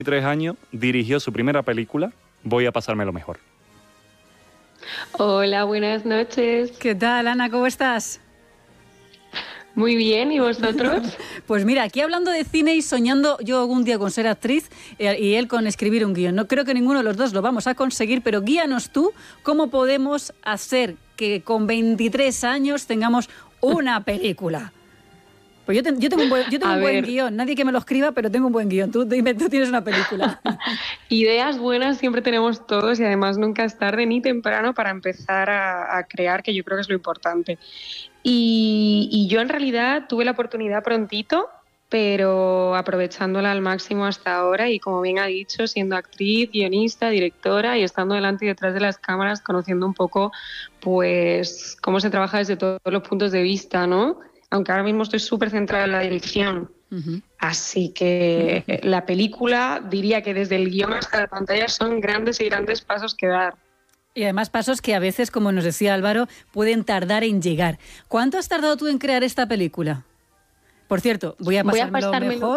23 años, dirigió su primera película, Voy a pasármelo mejor. Hola, buenas noches. ¿Qué tal, Ana? ¿Cómo estás? Muy bien, ¿y vosotros? Pues mira, aquí hablando de cine y soñando yo algún día con ser actriz y él con escribir un guión. No creo que ninguno de los dos lo vamos a conseguir, pero guíanos tú cómo podemos hacer que con 23 años tengamos una película. Pues yo tengo un buen guión, nadie que me lo escriba, pero tengo un buen guión. Tú tienes una película. Ideas buenas siempre tenemos todos y además nunca es tarde ni temprano para empezar a crear, que yo creo que es lo importante. Y yo en realidad tuve la oportunidad prontito, pero aprovechándola al máximo hasta ahora y, como bien ha dicho, siendo actriz, guionista, directora y estando delante y detrás de las cámaras, conociendo un poco pues cómo se trabaja desde todos los puntos de vista, ¿no? Aunque ahora mismo estoy súper centrada en la dirección. Uh-huh. Así que la película, diría que desde el guión hasta la pantalla son grandes y grandes pasos que dar. Y además pasos que a veces, como nos decía Álvaro, pueden tardar en llegar. ¿Cuánto has tardado tú en crear esta película? Por cierto, voy a pasármelo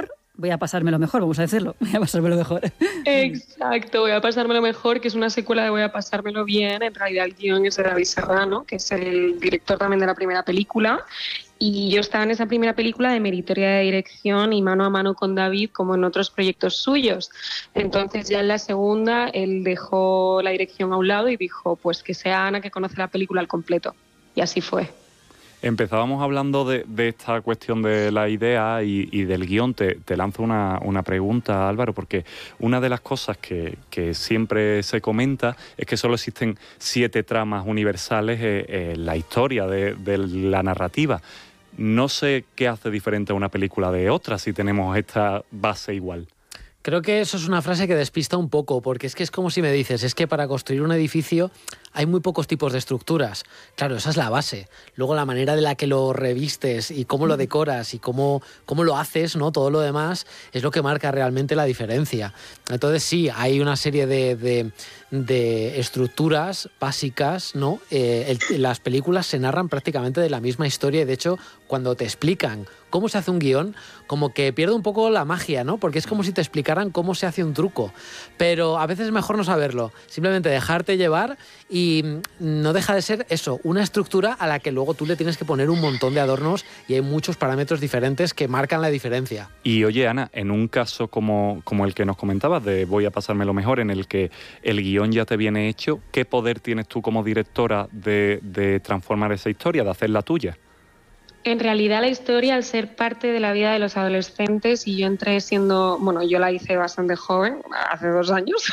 mejor, vamos a decirlo. Voy a pasármelo mejor. Exacto, Voy a pasármelo mejor, que es una secuela de Voy a pasármelo bien. En realidad el guión es de David Serrano, que es el director también de la primera película. Y yo estaba en esa primera película de meritoria de dirección y mano a mano con David, como en otros proyectos suyos. Entonces ya en la segunda él dejó la dirección a un lado y dijo pues que sea Ana que conoce la película al completo. Y así fue. Empezábamos hablando de esta cuestión de la idea y del guión. Te lanzo una pregunta, Álvaro, porque una de las cosas que siempre se comenta es que solo existen 7 tramas universales en la historia de la narrativa. No sé qué hace diferente a una película de otra si tenemos esta base igual. Creo que eso es una frase que despista un poco, porque es como si me dices, es que para construir un edificio hay muy pocos tipos de estructuras. Claro, esa es la base. Luego la manera de la que lo revistes y cómo lo decoras y cómo lo haces, ¿no? Todo lo demás es lo que marca realmente la diferencia. Entonces sí, hay una serie de estructuras básicas, ¿no? Las películas se narran prácticamente de la misma historia y de hecho cuando te explican cómo se hace un guión, como que pierde un poco la magia, ¿no? Porque es como si te explicaran cómo se hace un truco. Pero a veces es mejor no saberlo, simplemente dejarte llevar y no deja de ser eso, una estructura a la que luego tú le tienes que poner un montón de adornos y hay muchos parámetros diferentes que marcan la diferencia. Y oye, Ana, en un caso como el que nos comentabas de Voy a pasármelo mejor, en el que el guión ya te viene hecho, ¿qué poder tienes tú como directora de transformar esa historia, de hacerla tuya? En realidad la historia, al ser parte de la vida de los adolescentes, y yo entré yo la hice bastante joven, hace 2 años,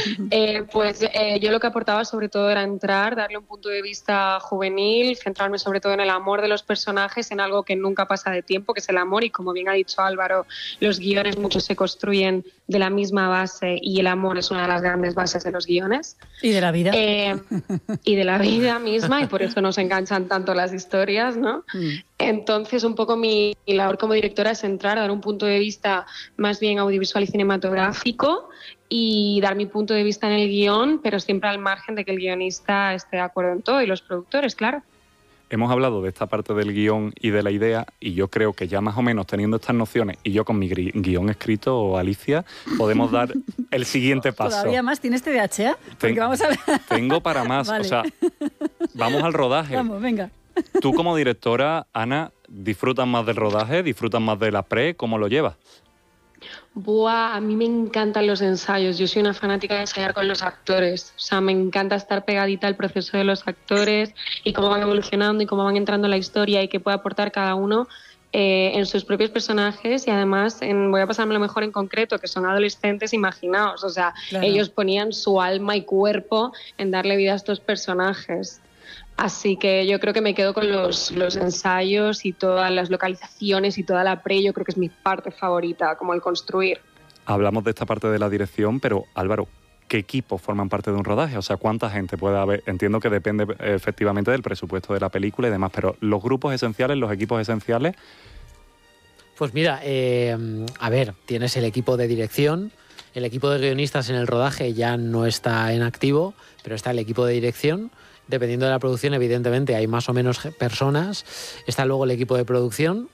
yo lo que aportaba sobre todo era entrar, darle un punto de vista juvenil, centrarme sobre todo en el amor de los personajes, en algo que nunca pasa de tiempo, que es el amor, y como bien ha dicho Álvaro, los guiones muchos se construyen de la misma base y el amor es una de las grandes bases de los guiones. Y de la vida. Y de la vida misma, y por eso nos enganchan tanto las historias, ¿no? Entonces, un poco mi labor como directora es entrar, dar un punto de vista más bien audiovisual y cinematográfico y dar mi punto de vista en el guión, pero siempre al margen de que el guionista esté de acuerdo en todo y los productores, claro. Hemos hablado de esta parte del guión y de la idea y yo creo que ya más o menos teniendo estas nociones y yo con mi guión escrito, Alicia, podemos dar el siguiente paso. ¿Todavía más? ¿Tienes TDAH? Porque vamos a ver. Tengo para más, vale. O sea, vamos al rodaje. Vamos, venga. Tú como directora, Ana, ¿disfrutas más del rodaje? ¿Disfrutas más de la pre? ¿Cómo lo llevas? A mí me encantan los ensayos. Yo soy una fanática de ensayar con los actores. O sea, me encanta estar pegadita al proceso de los actores y cómo van evolucionando y cómo van entrando en la historia y qué puede aportar cada uno en sus propios personajes y además voy a pasarme lo mejor en concreto, que son adolescentes, imaginaos. O sea, claro. Ellos ponían su alma y cuerpo en darle vida a estos personajes. Así que yo creo que me quedo con los ensayos y todas las localizaciones y toda la pre, yo creo que es mi parte favorita, como el construir. Hablamos de esta parte de la dirección, pero Álvaro, ¿qué equipos forman parte de un rodaje? O sea, ¿cuánta gente puede haber? Entiendo que depende efectivamente del presupuesto de la película y demás, pero los grupos esenciales, los equipos esenciales... Pues mira, tienes el equipo de dirección, el equipo de guionistas en el rodaje ya no está en activo, pero está el equipo de dirección. Dependiendo de la producción, evidentemente, hay más o menos personas. Está luego el equipo de producción,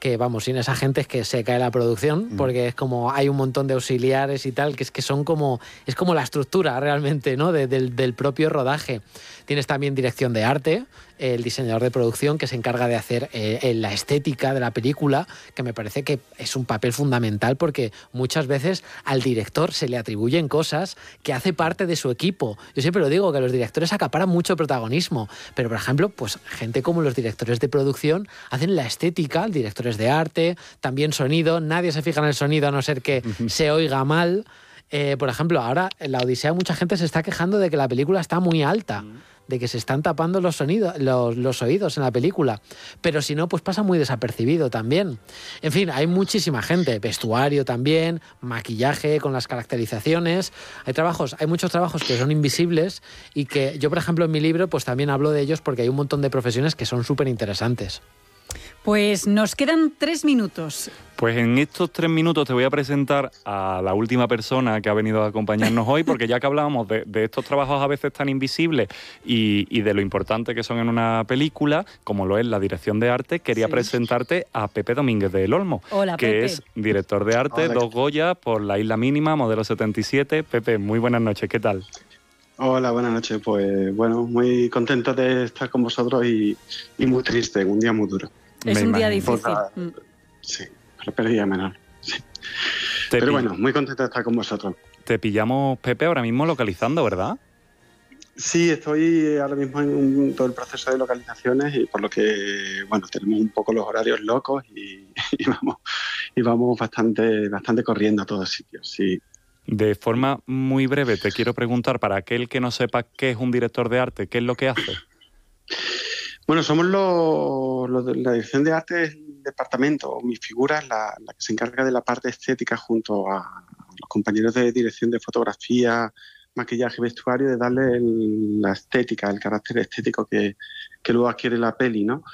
que vamos, sin esa gente es que se cae la producción, porque es como hay un montón de auxiliares y tal, que son como, es como la estructura realmente, ¿no? del propio rodaje. Tienes también dirección de arte, el diseñador de producción que se encarga de hacer la estética de la película, que me parece que es un papel fundamental porque muchas veces al director se le atribuyen cosas que hace parte de su equipo. Yo siempre lo digo, que los directores acaparan mucho protagonismo, pero por ejemplo, pues gente como los directores de producción hacen la estética, directores de arte, también sonido, nadie se fija en el sonido a no ser que se oiga mal. Por ejemplo, ahora en La Odisea mucha gente se está quejando de que la película está muy alta, de que se están tapando los sonidos, los oídos en la película, pero si no, pues pasa muy desapercibido también. En fin, hay muchísima gente, vestuario también, maquillaje con las caracterizaciones, hay muchos trabajos que son invisibles y que yo, por ejemplo, en mi libro pues también hablo de ellos porque hay un montón de profesiones que son súper interesantes. Pues nos quedan 3 minutos. Pues en estos 3 minutos te voy a presentar a la última persona que ha venido a acompañarnos hoy, porque ya que hablábamos de estos trabajos a veces tan invisibles y de lo importante que son en una película, como lo es la dirección de arte, quería presentarte a Pepe Domínguez del Olmo. Hola, que Pepe. Es director de arte, 2 Goya por La Isla Mínima, modelo 77. Pepe, muy buenas noches, ¿qué tal? Hola, buenas noches. Pues bueno, muy contento de estar con vosotros y muy triste, un día muy duro. Es un día imagino. difícil. Sí, pérdida menor. Sí. Te Pero pi- bueno, muy contento de estar con vosotros. Te pillamos, Pepe, ahora mismo localizando, ¿verdad? Sí, estoy ahora mismo en todo el proceso de localizaciones y por lo que, bueno, tenemos un poco los horarios locos y vamos bastante corriendo a todos sitios, sí. De forma muy breve, te quiero preguntar, para aquel que no sepa qué es un director de arte, ¿qué es lo que hace? Bueno, somos los de la dirección de arte, es el departamento, mi figura es la que se encarga de la parte estética junto a los compañeros de dirección de fotografía, maquillaje y vestuario, de darle la estética, el carácter estético que luego adquiere la peli, ¿no?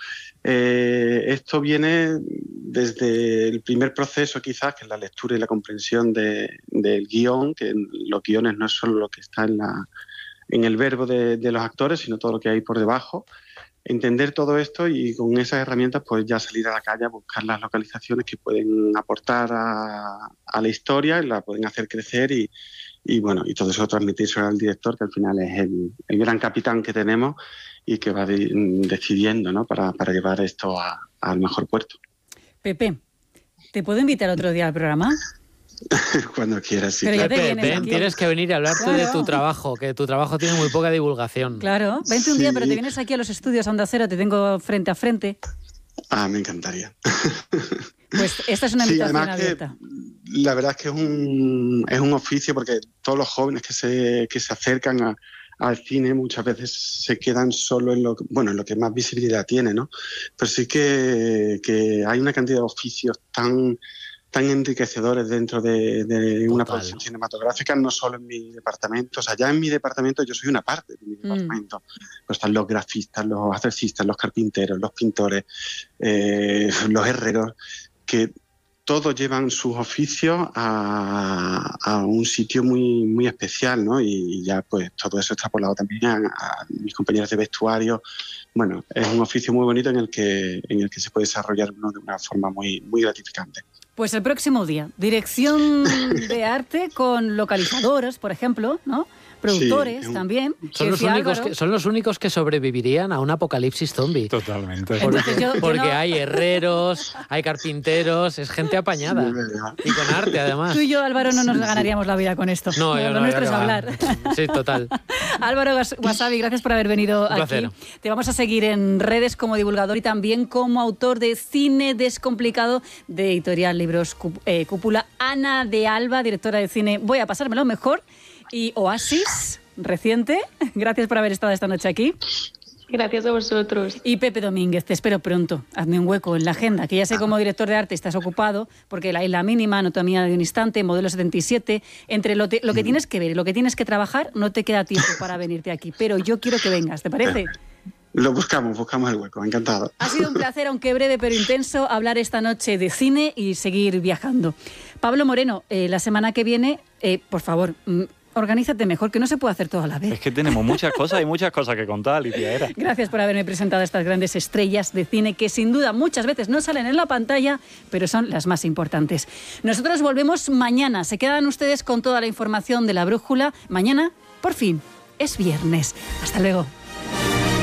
Esto viene desde el primer proceso quizás, que es la lectura y la comprensión del guión, que los guiones no es solo lo que está en el verbo de los actores, sino todo lo que hay por debajo. Entender todo esto y con esas herramientas pues ya salir a la calle a buscar las localizaciones que pueden aportar a la historia, la pueden hacer crecer y bueno, y todo eso transmitirse al director, que al final es el gran capitán que tenemos y que va decidiendo, ¿no? para llevar esto al mejor puerto. Pepe, ¿te puedo invitar otro día al programa? Cuando quieras, sí. Pero ya te Pepe, vienes ven, aquí. tienes que venir a hablar tú de Claro. tu trabajo, que tu trabajo tiene muy poca divulgación. Claro, vente un día, Sí. pero te vienes aquí a los estudios Onda Cero, te tengo frente a frente. Me encantaría. Pues esta es una Sí, invitación además abierta. que la verdad es que es un oficio, porque todos los jóvenes que se acercan al cine muchas veces se quedan solo en lo que más visibilidad tiene, ¿no? Pero sí que hay una cantidad de oficios tan enriquecedores dentro de una producción cinematográfica, no solo en mi departamento. O sea, ya en mi departamento yo soy una parte de mi departamento. Pues están los grafistas, los acercistas, los carpinteros, los pintores, los herreros, que todos llevan sus oficios a un sitio muy, muy especial, ¿no? Y ya pues todo eso extrapolado también a mis compañeros de vestuario. Bueno, es un oficio muy bonito en el que se puede desarrollar uno de una forma muy, muy gratificante. Pues el próximo día, dirección de arte con localizadores, por ejemplo, ¿no? Productores Sí, también. Son los únicos que sobrevivirían a un apocalipsis zombie. Totalmente. Entonces yo Porque no- hay herreros, hay carpinteros, es gente apañada. Y con arte, además. Tú y yo, Álvaro, no nos ganaríamos la vida con esto. No, yo Lo no, nuestro ya es que va. hablar. Sí, total. Álvaro Wasabi, gracias por haber venido Un aquí. placer. Te vamos a seguir en redes como divulgador y también como autor de Cine Descomplicado de Editorial Libros Cúpula. Ana de Alba, directora de cine Voy a pasármelo mejor. Y Oasis, reciente. Gracias por haber estado esta noche aquí. Gracias a vosotros. Y Pepe Domínguez, te espero pronto. Hazme un hueco en la agenda, que ya sé como director de arte estás ocupado, porque La Isla Mínima, Anatomía de un Instante, Modelo 77, entre lo que tienes que ver y lo que tienes que trabajar, no te queda tiempo para venirte aquí. Pero yo quiero que vengas, ¿te parece? Lo buscamos el hueco, encantado. Ha sido un placer, aunque breve pero intenso, hablar esta noche de cine y seguir viajando. Pablo Moreno, la semana que viene, por favor, organízate mejor, que no se puede hacer todo a la vez. Es que tenemos muchas cosas y muchas cosas que contar, Alicia Era. Gracias por haberme presentado a estas grandes estrellas de cine que sin duda muchas veces no salen en la pantalla, pero son las más importantes. Nosotros volvemos mañana. Se quedan ustedes con toda la información de La Brújula. Mañana, por fin, es viernes. Hasta luego.